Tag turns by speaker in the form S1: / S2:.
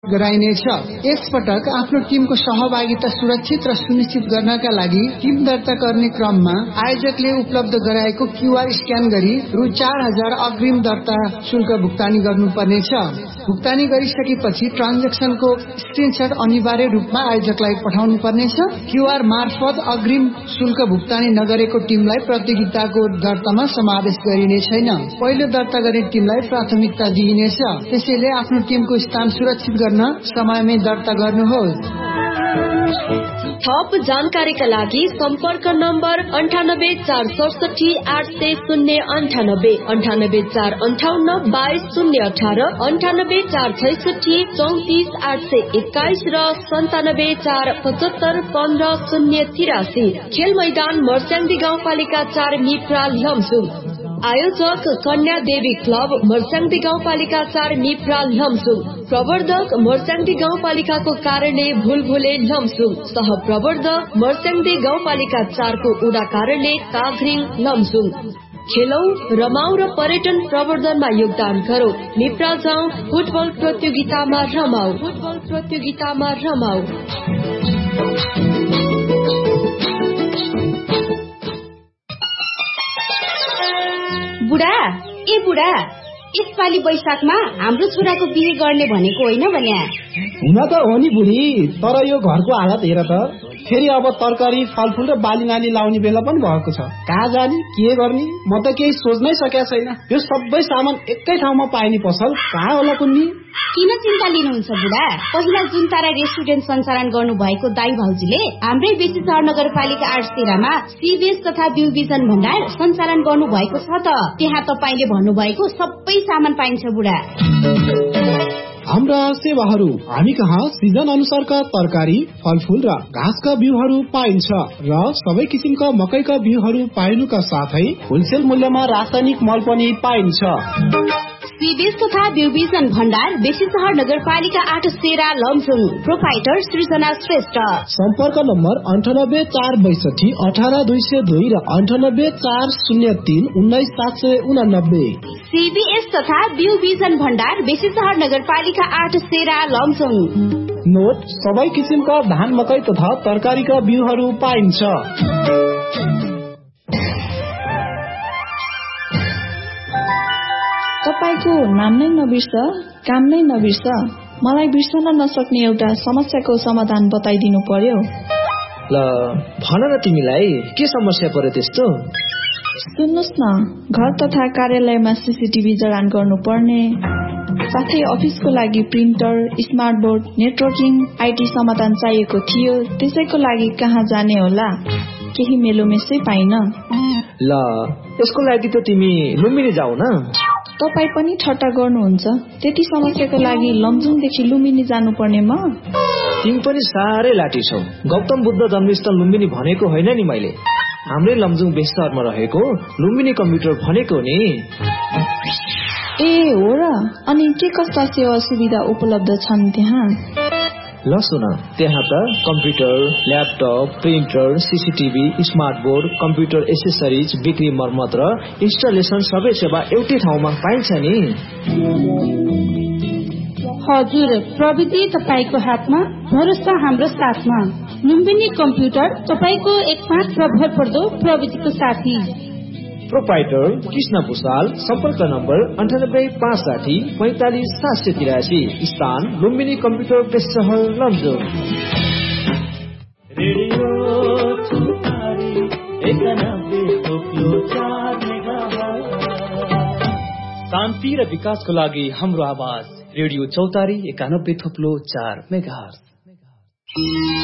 S1: गराइनेछ। यसपटक आफ्नो टिमको सहभागिता सुरक्षित र सुनिश्चित गर्नका लागि टिम दर्ता गर्ने क्रममा आयोजकले उपलब्ध गराएको क्यूआर स्क्यान गरी रु 4000 अग्रिम दर्ता शुल्क भुक्तानी गर्नुपर्नेछ। भुक्तानी गरिसकेपछि ट्रान्जेक्सनको स्क्रिनशट अनिवार्य रूपमा आयोजकलाई पठाउनु पर्नेछ। क्यूआर मार्फत अग्रिम शुल्क भुक्तानी नगरेको टिमलाई प्रतियोगिताको दर्तामा समावेश गरिने छैन। पहिलो दर्ता गर्ने टिमलाई प्राथमिकता दिइनेछ। त्यसैले आफ्नो टिमको स्थान सुरक्षित गर्न समयमै दर्ता गर्नुहोस्।
S2: थप जानकारीका लागि सम्पर्क नम्बर 9846 800 98 98458 22018 98466 34 821 र 974575 15083। खेल मैदान मर्स्याङ्दी गाउँपालिका 4 मिप्रा लमजुङ। आयोजक कन्या देवी क्लब मर्स्याङ्दी गाउँपालिका 4 मिप्रा लमजुङ। प्रवर्धक मर्स्याङ्दी गाउँपालिकाको कार्यालय भुलभुले लमजुङ। सह प्रवर्धक मर्स्याङ्दी गाउँपालिका 4 को उडा कार्यालय काभ्रिङ लमजुङ। खेलौं, रमाऊ र पर्यटन प्रवर्धनमा योगदान गरौं। मिप्रा जाउँ, फुटबल प्रतियोगितामा रमाऊ।
S3: बुढा यसपालि वैशाखमा हाम्रो छोराको बिहे गर्ने भनेको होइन भने?
S4: हुन त हो नि बुढी, तर यो घरको हालत हेर त। फेरि अब तरकारी फलफुल र बाली नाली लाउने बेला पनि भएको छ। कहाँ जाने, के गर्ने, म त केही सोच्नै सकेका छैन। यो सबै सामान एकै ठाउँमा पाइने पसल कहाँ होला कुन्नी?
S3: किन चिन्ता लिनुहुन्छ बुढा? पहिला जुन तारा रेस्टुरेन्ट सञ्चालन गर्नु भएको दाई भाउजूले हाम्रै बेसी सहर नगरपालिका 8 तेरामा सीबीएस तथा बिउबिजन भण्डार सञ्चालन गर्नु भएको छ त। त्यहाँ तपाईले भन्नुभएको सबै सामान पाइन्छ बुढा।
S4: हाम्रा सेवाहरू हामी कहाँ सिजन अनुसारका तरकारी, फलफुल र घाँसका बिउहरू पाइन्छ र सबै किसिमका मकैका बिउहरू पाइनुका साथै होलसेल मूल्यमा रासायनिक मल पनि पाइन्छ।
S3: सीबीएस तथा बिउबिजन भण्डार बेसी सहर नगरपालिका 8 तेरा लमजुङ। प्रोपाइटर सृजना श्रेष्ठ।
S4: सम्पर्क नम्बर 98462 18202 र 98403 19789।
S3: सीबीएस तथा बिउबिजन भण्डार बेसी सहर नगरपालिका 8 तेरा लमजुङ।
S4: नोट, सबै किसिमका धान, मकै तथा तरकारीका बिउहरू पाइन्छ।
S5: तपाईको नाम नै नबिर्स, काम नै नबिर्स। मलाई बिर्सन नसक्ने एउटा समस्याको समाधान बताइदिनु पर्यो।
S6: ल भन न, तिमीलाई के समस्या पर्यो त्यस्तो?
S5: सुन्नुस् न, घर तथा कार्यालयमा सीसीटीभी जडान गर्नुपर्ने, साथै अफिसको लागि printer, smart board, networking, IT समाधान चाहिएको थियो। त्यसैको लागि कहाँ जाने होला? केही मेलोमेसै पाइन।
S6: ल यसको लागि त तिमी लुम्बिनी जाऊ न।
S5: तपाई पनि ठट्टा गर्नुहुन्छ? त्यति समस्याको लागि लमजुङदेखि लुम्बिनी जानुपर्ने म?
S6: तिमी पनि साह्रै लाटी छौ। गौतम बुद्ध जन्मस्थल लुम्बिनी भनेको होइन नि मैले। हाम्रै लमजुङ बेसरमा रहेको लुम्बिनी कम्प्युटर भनेको नि।
S5: ए हो र? अनि के कस्ता सेवा सुविधा उपलब्ध छन् त्यहाँ?
S6: ल सुन, त्यहाँ त computer, laptop, printer, CCTV, smart board, computer accessories, बिक्री, मर्मत र इन्स्टलेसन सबै सेवा एउटै ठाउँमा पाइन्छ नि।
S7: हजुर, प्रविधि तपाईको हातमा, भरोसा हाम्रो साथमा। लुम्बिनी कम्प्युटर तपाईको एकमात्र भरपर्दो प्रविधिको साथी।
S6: प्रोपाइटर कृष्ण भूषाल। सम्पर्क नम्बर 9856 45783। स्थान लुम्बिनी कम्प्युटर बेस सहर लमजुङ।
S8: रेडियो चौतारी 91.4 शान्ति र विकासको लागि हाम्रो आवाज। रेडियो चौतारी 91.4 मेगाहर्ज।